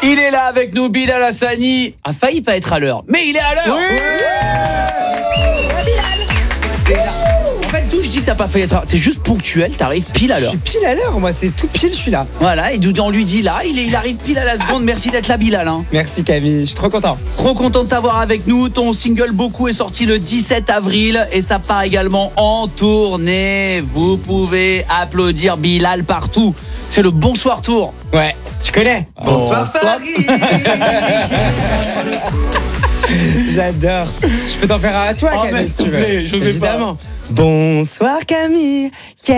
Il est là avec nous, Bilal Hassani. A failli pas être à l'heure, mais il est à l'heure. Oui. En fait, d'où je dis que t'as pas failli être, t'es juste ponctuel, t'arrives pile à Je l'heure. suis pile à l'heure, moi, c'est tout pile, je suis là. Voilà, et on lui dit là, il arrive pile à la seconde. Merci d'être là, Bilal. Merci Camille, je suis trop content. Trop content de t'avoir avec nous. Ton single Beaucoup est sorti le 17 avril et ça part également en tournée. Vous pouvez applaudir Bilal partout. C'est le Bonsoir Tour. Ouais, tu connais. Bonsoir Paris. J'adore. Je peux t'en faire un à toi, Oh, Camille, mais si s'il tu te veux. plaît, je sais Évidemment. Bonsoir Camille,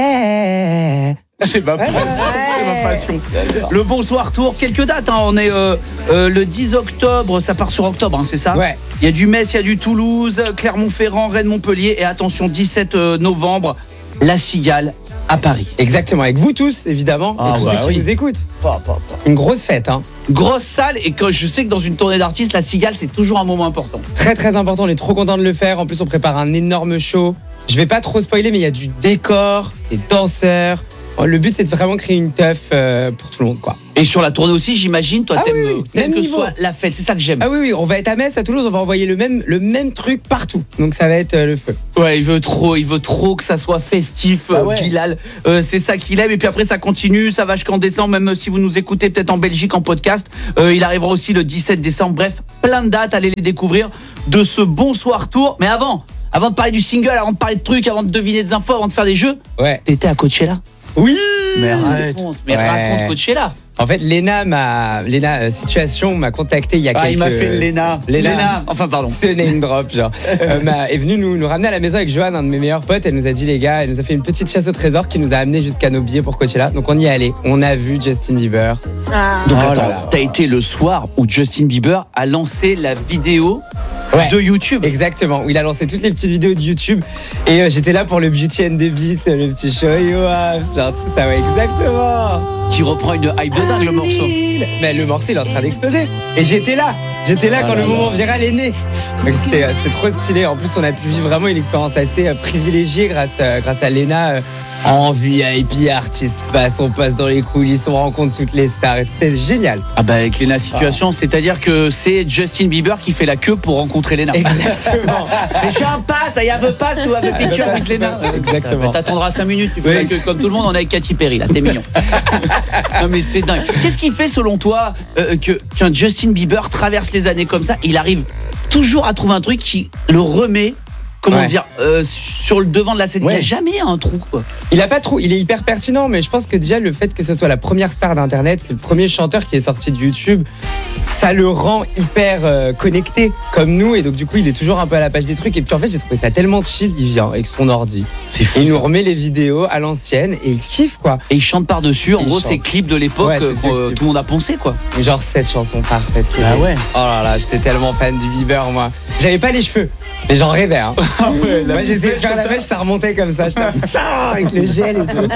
yeah. C'est ma passion. C'est ma passion. Le Bonsoir Tour, quelques dates. On est le 10 octobre, ça part sur octobre, c'est ça ? Ouais. Il y a du Metz, il y a du Toulouse, Clermont-Ferrand, Rennes, Montpellier. Et attention, 17 novembre, La Cigale à Paris. Exactement, avec vous tous, évidemment, Ah, et tous bah ceux qui oui. nous écoutent. Une grosse fête, hein. Grosse salle, et quand je sais que dans une tournée d'artistes, La Cigale, c'est toujours un moment important. Très très important, on est trop content de le faire. En plus, on prépare un énorme show. Je vais pas trop spoiler, mais il y a du décor, des danseurs. Le but, c'est de vraiment créer une teuf pour tout le monde, quoi. Et sur la tournée aussi, j'imagine, toi, Ah t'aimes oui, t'aimes même que ce niveau. soit la fête, c'est ça que j'aime. Ah oui, on va être à Metz, à Toulouse, on va envoyer le même truc partout. Donc ça va être le feu. Ouais, il veut trop que ça soit festif, Bilal. C'est ça qu'il aime. Et puis après, ça continue, ça va jusqu'en décembre, même si vous nous écoutez peut-être en Belgique en podcast. Il arrivera aussi le 17 décembre. Bref, plein de dates, allez les découvrir de ce Bonsoir Tour. Mais avant de parler du single, avant de parler de trucs, avant de deviner des infos, avant de faire des jeux, Ouais. t'étais à Coachella. Oui. Mais Ouais. raconte Coachella. En fait, Léna Situation m'a contacté il y a quelques... Il m'a fait Léna. Enfin, pardon. Ce name drop, genre. Est venue nous ramener à la maison avec Johan, un de mes meilleurs potes. Elle nous a dit, les gars, elle nous a fait une petite chasse au trésor qui nous a amené jusqu'à nos billets pour Coachella. Donc on y est allé. On a vu Justin Bieber. Donc Oh là attends, là. t'as été le soir où Justin Bieber a lancé la vidéo de YouTube. Exactement, où il a lancé toutes les petites vidéos de YouTube. Et j'étais là pour le Beauty and the Beat, le petit show you have, genre tout ça, ouais, exactement. Qui reprend une hype de dingue, le morceau. Mais le morceau, il est en train d'exploser. Et j'étais là quand le moment viral est né. Donc c'était trop stylé. En plus, on a pu vivre vraiment une expérience assez privilégiée grâce à Léna. En VIP, artiste on passe dans les coulisses, on rencontre toutes les stars. C'était génial. Ah bah avec Léna Situation, c'est-à-dire que c'est Justin Bieber qui fait la queue pour rencontrer Léna. Exactement. Mais j'ai un pass, I have a pass to have a picture with Léna. Exactement. T'attendras 5 minutes, tu fais la queue comme tout le monde, on est avec Katy Perry là, t'es mignon. Non mais c'est dingue. Qu'est-ce qui fait selon toi qu'un Justin Bieber traverse les années comme ça, il arrive toujours à trouver un truc qui le remet sur le devant de la scène. Il n'y a jamais un trou, quoi. Il a pas trop, il est hyper pertinent, mais je pense que déjà le fait que ce soit la première star d'internet, c'est le premier chanteur qui est sorti de YouTube, ça le rend hyper connecté comme nous, et donc du coup il est toujours un peu à la page des trucs. Et puis en fait j'ai trouvé ça tellement chill, il vient avec son ordi, C'est fou, et il nous ça. remet les vidéos à l'ancienne et il kiffe quoi. Et il chante par-dessus, en Il gros chante. c'est clips de l'époque Ouais, c'est que clip. tout le monde a poncé, quoi. Genre cette chanson parfaite qu'il Ah est. ouais. Oh là là, j'étais tellement fan du Bieber moi. J'avais pas les cheveux, mais j'en rêvais hein. Moi j'essayais de faire la mèche, ça remontait comme ça, j'étais avec le gel et tout.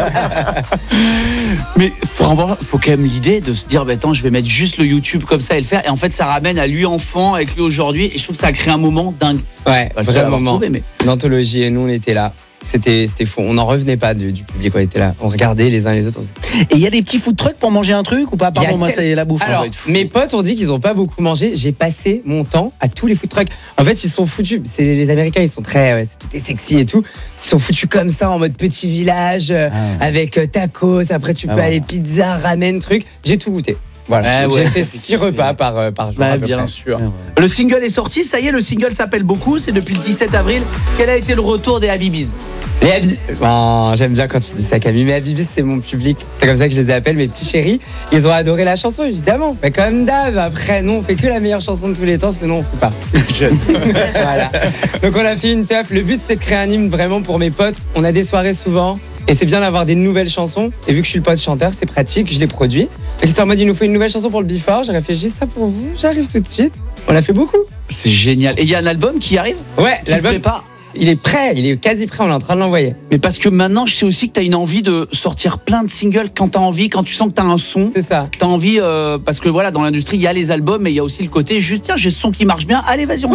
Mais faut quand même l'idée de se dire, bah, attends, je vais mettre juste le YouTube comme ça et le faire. Et en fait, ça ramène à lui enfant, avec lui aujourd'hui. Et je trouve que ça a créé un moment dingue. Ouais, Bah, le seul à vrai l'avoir moment. trouvé, mais- Une anthologie et nous on était là. C'était fou. On n'en revenait pas du public quand on était là. On regardait les uns les autres. Et il y a des petits food trucks pour manger un truc ou pas? Il y a Pardon, moi, ça y est, la bouffe. Alors, mes potes ont dit qu'ils n'ont pas beaucoup mangé. J'ai passé mon temps à tous les food trucks. En fait, ils sont foutus. C'est les Américains, ils sont très, tout est sexy et tout. Ils sont foutus comme ça en mode petit village avec tacos. Après, tu peux aller pizza, ramen, truc. J'ai tout goûté. Voilà. Ouais, J'ai ouais. fait 6 repas par jour. Bah, à peu bien près. sûr. Le single est sorti, ça y est, le single s'appelle Beaucoup. C'est depuis le 17 avril. Quel a été le retour des Habibis? Les Habibis, bon, j'aime bien quand tu dis ça, Camille. Mais Habibis, c'est mon public. C'est comme ça que je les appelle, mes petits chéris. Ils ont adoré la chanson, évidemment. Mais comme d'hab, après, nous, on fait que la meilleure chanson de tous les temps, sinon on fait pas. Voilà. Donc on a fait une teuf. Le but, c'était de créer un hymne vraiment pour mes potes. On a des soirées souvent. Et c'est bien d'avoir des nouvelles chansons. Et vu que je suis le pote chanteur, c'est pratique, je les produis. Et c'était en mode, il nous faut une nouvelle chanson pour le Before. J'ai réfléchi ça pour vous, j'arrive tout de suite. On l'a fait beaucoup. C'est génial. Et il y a un album qui arrive? Ouais, Qui se l'album, prépare? il est prêt, il est quasi prêt, on est en train de l'envoyer. Mais parce que maintenant, je sais aussi que tu as une envie de sortir plein de singles quand tu as envie, quand tu sens que tu as un son. C'est ça. Tu as envie, parce que voilà, dans l'industrie, il y a les albums, mais il y a aussi le côté juste, tiens, j'ai ce son qui marche bien, allez, vas-y, on y va.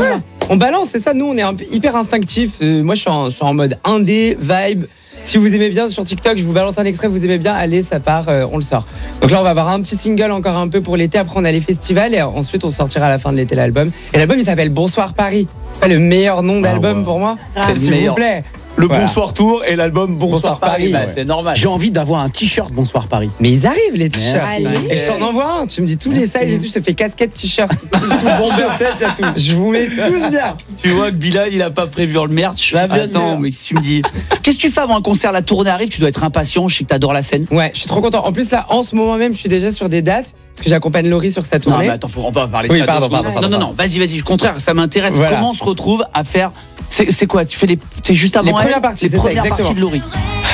On balance, c'est ça. Nous, on est un peu hyper instinctif. Moi, je suis en mode indé, vibe. Si vous aimez bien sur TikTok, je vous balance un extrait, vous aimez bien, allez, ça part, on le sort. Donc là, on va avoir un petit single encore un peu pour l'été. Après, on a les festivals et ensuite, on sortira à la fin de l'été l'album. Et l'album, il s'appelle Bonsoir Paris. C'est pas le meilleur nom d'album pour moi. C'est le S'il meilleur. vous plaît. Le Voilà. Bonsoir Tour et l'album Bonsoir Paris. Bah, c'est normal. J'ai envie d'avoir un t-shirt Bonsoir Paris. Mais ils arrivent, les t-shirts. Merci. Et je t'en envoie un. Tu me dis tous les sizes et tout. Je te fais casquette, t-shirt. Tout bomber set, il y a tout. Je vous mets tous bien. Tu vois que Bilal, il a pas prévu le merch. Bah, bien Attends, sûr. mais si tu me dis. Qu'est-ce que tu fais avant un concert? La tournée arrive, tu dois être impatient. Je sais que t'adores la scène. Ouais, je suis trop content. En plus, là, en ce moment même, je suis déjà sur des dates. Parce que j'accompagne Laurie sur sa Non, tournée. mais attends, on va parler de Oui, ça. pardon. Non, vas-y, au contraire, ça m'intéresse. Voilà. Comment on se retrouve à faire. C'est quoi? Tu fais les. T'es juste avant Les elle, premières parties, les c'est ça, premières exactement. parties de Laurie.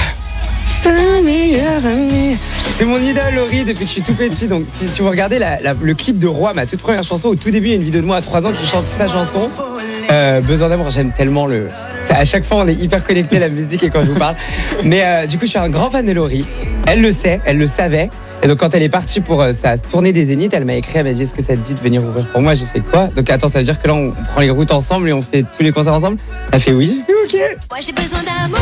C'est mon idole Laurie depuis que je suis tout petit. Donc si vous regardez le clip de Roi, ma toute première chanson, au tout début il y a une vidéo de moi à 3 ans qui chante sa chanson. Besoin d'amour, j'aime tellement à chaque fois on est hyper connecté à la musique et quand je vous parle. Mais du coup je suis un grand fan de Laurie. Elle le sait, elle le savait. Et donc quand elle est partie pour sa tournée des Zéniths, elle m'a écrit, elle m'a dit est-ce que ça te dit de venir ouvrir pour moi? J'ai fait quoi? Donc attends, ça veut dire que là on prend les routes ensemble et on fait tous les concerts ensemble? Elle fait oui, j'ai fait ok. Moi j'ai besoin d'amour.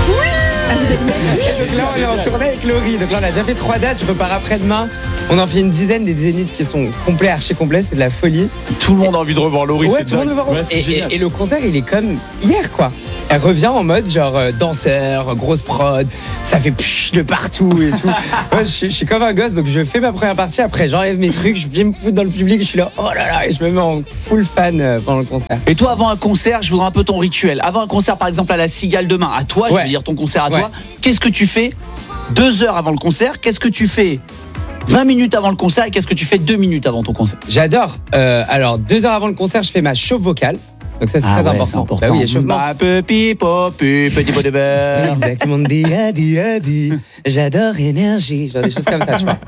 Donc là on est en tournée avec Laurie. Donc là on a déjà fait 3 dates, je repars après-demain. On en fait une dizaine des Zéniths qui sont complets, archi complets, c'est de la folie. Tout le monde a envie de revoir Laurie. Ouais, c'est tout le monde veut dingue. voir. Ouais, c'est génial. Et le concert, il est comme hier, quoi. Elle revient en mode genre danseur, grosse prod, ça fait psh de partout et tout. Ouais, je suis comme un gosse, donc je fais ma première partie. Après, j'enlève mes trucs, je viens me foutre dans le public, je suis là, oh là là, et je me mets en full fan pendant le concert. Et toi, avant un concert, je voudrais un peu ton rituel. Avant un concert, par exemple, à la Cigale demain, à toi, je Ouais. veux dire ton concert à Ouais. toi, qu'est-ce que tu fais 2 heures avant le concert? Qu'est-ce que tu fais 20 minutes avant le concert? Et qu'est-ce que tu fais 2 minutes avant ton concert? J'adore. Alors, 2 heures avant le concert, je fais ma chauffe vocale. Donc ça, c'est très important. Bah oui, échauffement. Petit pot de beurre. Exactement. Di. J'adore énergie. Genre des choses comme ça, tu vois.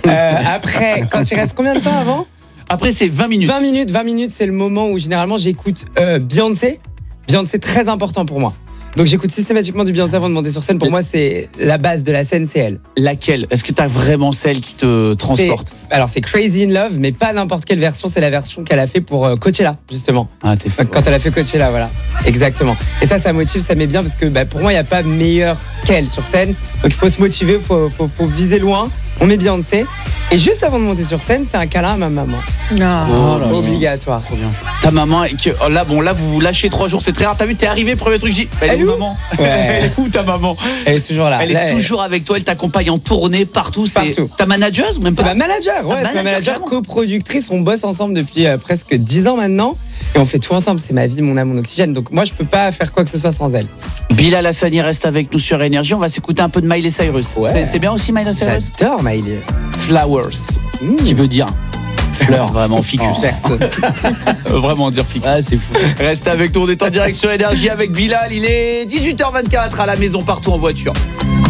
Après, quand il reste combien de temps avant? Après, c'est 20 minutes. 20 minutes, c'est le moment où généralement j'écoute Beyoncé. Beyoncé, très important pour moi. Donc j'écoute systématiquement du Beyoncé avant de monter sur scène. Pour moi, c'est la base de la scène, c'est elle. Laquelle? Est-ce que t'as vraiment celle qui te transporte? Alors c'est Crazy in Love, mais pas n'importe quelle version. C'est la version qu'elle a fait pour Coachella, justement. Ah, t'es fou. Quand elle a fait Coachella, voilà. Exactement. Et ça motive, ça met bien parce que pour moi, il n'y a pas meilleur qu'elle sur scène. Donc il faut se motiver, faut viser loin. On met Beyoncé. Et juste avant de monter sur scène, c'est un câlin à ma maman. Oh là là. Obligatoire. Ta maman, là, vous vous lâchez 3 jours, c'est très rare. T'as vu, t'es arrivé, premier truc, je dis, elle est où maman? Ouais. Elle est où ta maman? Elle est toujours là. Elle Là, est toujours avec toi, elle t'accompagne en tournée partout. Partout. Ta manageuse ou même C'est pas? ma manager, ouais, c'est ma manager carrément. coproductrice. On bosse ensemble depuis presque 10 ans maintenant. Et on fait tout ensemble. C'est ma vie, mon âme, mon oxygène. Donc moi, je peux pas faire quoi que ce soit sans elle. Bilal Hassani reste avec nous sur Énergie. On va s'écouter un peu de Miley Cyrus. Ouais. C'est bien aussi Miley Cyrus? J'adore Miley. Flowers, qui veut dire fleur, vraiment ficus. Vraiment dire ficus. Ah, c'est fou. Reste avec nous, on est en direct sur Énergie avec Bilal. Il est 18h24 à la maison, partout en voiture.